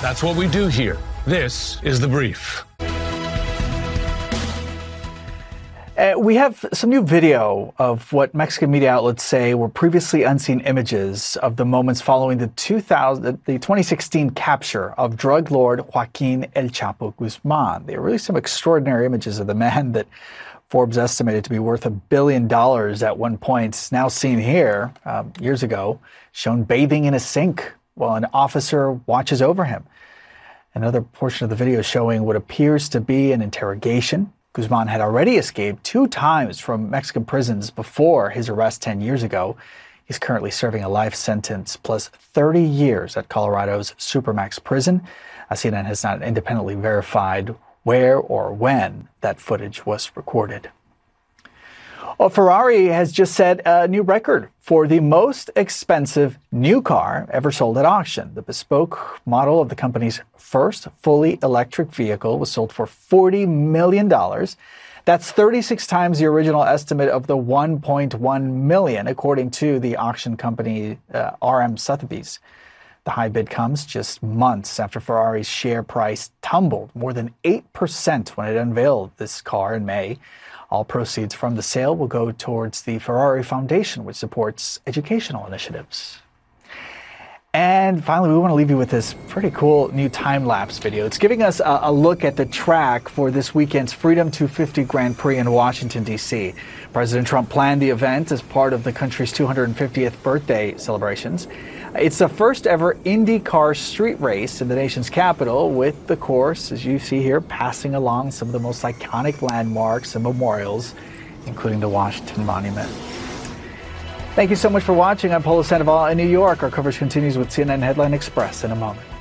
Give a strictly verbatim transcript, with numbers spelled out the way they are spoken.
That's what we do here. This is The Brief. Uh, we have some new video of what Mexican media outlets say were previously unseen images of the moments following the two thousand, the twenty sixteen capture of drug lord Joaquin El Chapo Guzman. They are really some extraordinary images of the man that Forbes estimated to be worth a billion dollars at one point, now seen here um, years ago, shown bathing in a sink while an officer watches over him. Another portion of the video showing what appears to be an interrogation. Guzman had already escaped two times from Mexican prisons before his arrest ten years ago. He's currently serving a life sentence plus thirty years at Colorado's Supermax prison. C N N has not independently verified where or when that footage was recorded. Well, Ferrari has just set a new record for the most expensive new car ever sold at auction. The bespoke model of the company's first fully electric vehicle was sold for forty million dollars. That's thirty-six times the original estimate of the one point one million dollars, according to the auction company uh, R M Sotheby's. The high bid comes just months after Ferrari's share price tumbled more than eight percent when it unveiled this car in May. All proceeds from the sale will go towards the Ferrari Foundation, which supports educational initiatives. And finally, we want to leave you with this pretty cool new time-lapse video. It's giving us a, a look at the track for this weekend's Freedom two fifty Grand Prix in Washington, D C President Trump planned the event as part of the country's two hundred fiftieth birthday celebrations. It's the first ever IndyCar street race in the nation's capital, with the course, as you see here, passing along some of the most iconic landmarks and memorials, including the Washington Monument. Thank you so much for watching. I'm Polo Sandoval in New York. Our coverage continues with C N N Headline Express in a moment.